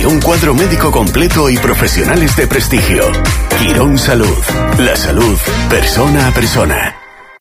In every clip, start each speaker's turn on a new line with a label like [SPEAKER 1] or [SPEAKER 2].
[SPEAKER 1] y un cuadro médico completo y profesionales de prestigio. Quirón Salud. La salud, persona a persona.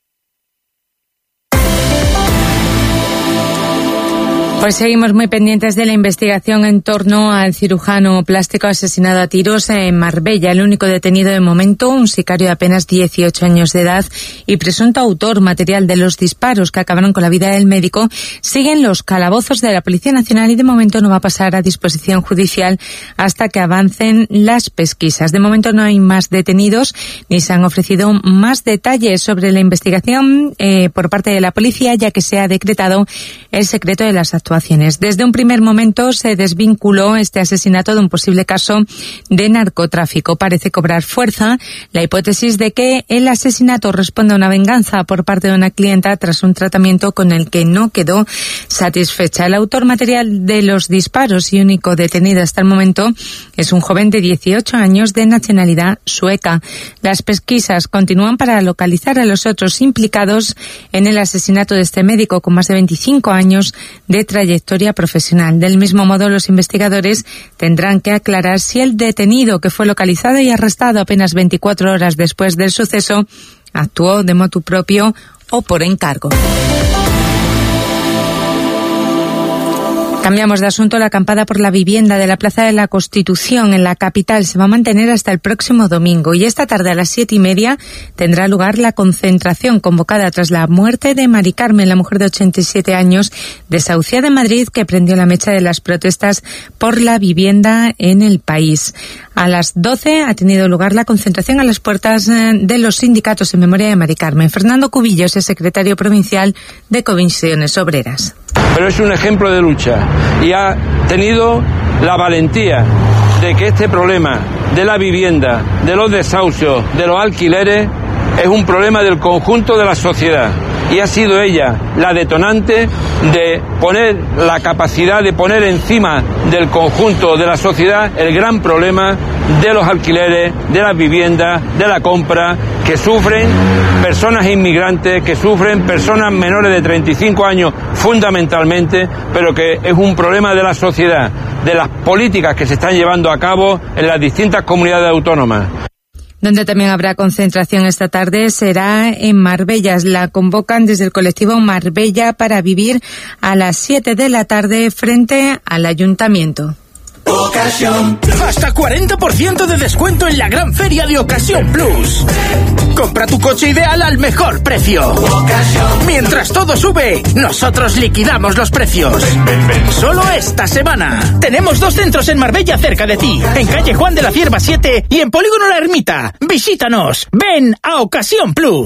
[SPEAKER 2] Pues seguimos muy pendientes de la investigación en torno al cirujano plástico asesinado a tiros en Marbella. El único detenido de momento, un sicario de apenas 18 años de edad y presunto autor material de los disparos que acabaron con la vida del médico, sigue en los calabozos de la Policía Nacional y de momento no va a pasar a disposición judicial hasta que avancen las pesquisas. De momento no hay más detenidos ni se han ofrecido más detalles sobre la investigación por parte de la policía, ya que se ha decretado el secreto de las actuaciones. Desde un primer momento se desvinculó este asesinato de un posible caso de narcotráfico. Parece cobrar fuerza la hipótesis de que el asesinato responde a una venganza por parte de una clienta tras un tratamiento con el que no quedó satisfecha. El autor material de los disparos y único detenido hasta el momento es un joven de 18 años de nacionalidad sueca. Las pesquisas continúan para localizar a los otros implicados en el asesinato de este médico con más de 25 años de trayectoria profesional. Del mismo modo, los investigadores tendrán que aclarar si el detenido, que fue localizado y arrestado apenas 24 horas después del suceso, actuó de motu propio o por encargo. Cambiamos de asunto. La acampada por la vivienda de la Plaza de la Constitución en la capital se va a mantener hasta el próximo domingo y esta tarde a las 7:30 tendrá lugar la concentración convocada tras la muerte de Mari Carmen, la mujer de 87 años desahuciada en Madrid que prendió la mecha de las protestas por la vivienda en el país. A las 12 ha tenido lugar la concentración a las puertas de los sindicatos en memoria de Mari Carmen. Fernando Cubillos es secretario provincial de Comisiones Obreras.
[SPEAKER 3] Pero es un ejemplo de lucha y ha tenido la valentía de que este problema de la vivienda, de los desahucios, de los alquileres, es un problema del conjunto de la sociedad. Y ha sido ella la detonante de poner la capacidad de poner encima del conjunto de la sociedad el gran problema de los alquileres, de las viviendas, de la compra, que sufren personas inmigrantes, que sufren personas menores de 35 años fundamentalmente, pero que es un problema de la sociedad, de las políticas que se están llevando a cabo en las distintas comunidades autónomas.
[SPEAKER 2] Donde también habrá concentración esta tarde será en Marbella. La convocan desde el colectivo Marbella para Vivir a las 7 de la tarde frente al Ayuntamiento.
[SPEAKER 4] Ocasión. Hasta 40% de descuento en la gran feria de Ocasión Plus. Compra tu coche ideal al mejor precio. Ocasión. Mientras todo sube, nosotros liquidamos los precios. Ven. Solo esta semana. Tenemos 2 centros en Marbella cerca de ti. En calle Juan de la Cierva 7 y en Polígono La Ermita. Visítanos. Ven a Ocasión Plus.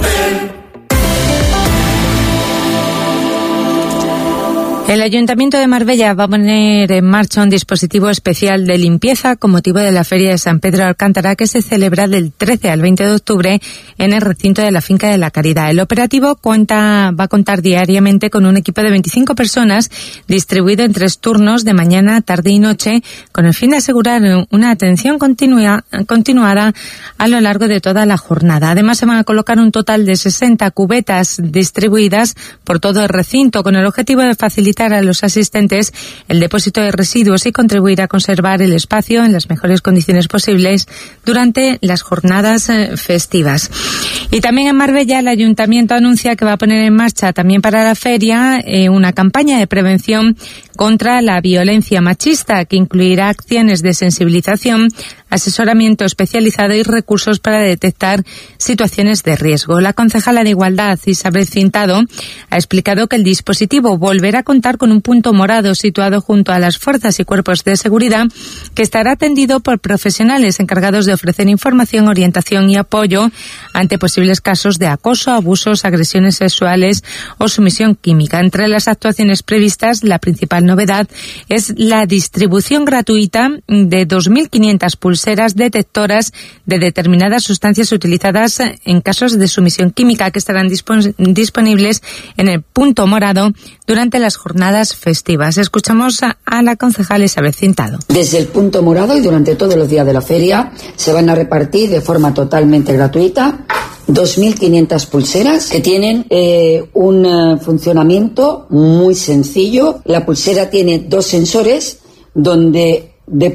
[SPEAKER 2] El Ayuntamiento de Marbella va a poner en marcha un dispositivo especial de limpieza con motivo de la Feria de San Pedro de Alcántara que se celebra del 13 al 20 de octubre en el recinto de la Finca de la Caridad. El operativo va a contar diariamente con un equipo de 25 personas distribuido en 3 turnos de mañana, tarde y noche con el fin de asegurar una atención continuada a lo largo de toda la jornada. Además se van a colocar un total de 60 cubetas distribuidas por todo el recinto con el objetivo de facilitar a los asistentes el depósito de residuos y contribuir a conservar el espacio en las mejores condiciones posibles durante las jornadas festivas. Y también en Marbella el Ayuntamiento anuncia que va a poner en marcha también para la feria una campaña de prevención contra la violencia machista que incluirá acciones de sensibilización, asesoramiento especializado y recursos para detectar situaciones de riesgo. La concejala de Igualdad, Isabel Cintado, ha explicado que el dispositivo volverá a contar con un punto morado situado junto a las fuerzas y cuerpos de seguridad que estará atendido por profesionales encargados de ofrecer información, orientación y apoyo ante posibles casos de acoso, abusos, agresiones sexuales o sumisión química. Entre las actuaciones previstas, la principal novedad es la distribución gratuita de 2.500 pulseras detectoras de determinadas sustancias utilizadas en casos de sumisión química que estarán disponibles en el punto morado durante las jornadas festivas. Escuchamos a la concejal Isabel Cintado.
[SPEAKER 5] Desde el punto morado y durante todos los días de la feria se van a repartir de forma totalmente gratuita 2.500 pulseras que tienen un funcionamiento muy sencillo. La pulsera tiene 2 sensores donde